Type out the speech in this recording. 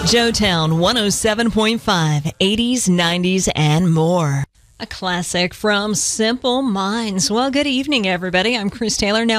Joetown 107.5, 80s, 90s, and more. A classic from Simple Minds. Well, good evening, everybody. I'm Chris Taylor. Now